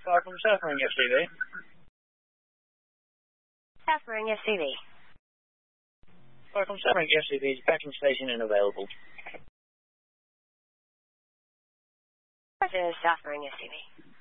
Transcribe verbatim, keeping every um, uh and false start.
Welcome, Southering S C V. Southering S C V. Welcome, Southering S C V. Packing station and available. Roger, Southering S C V.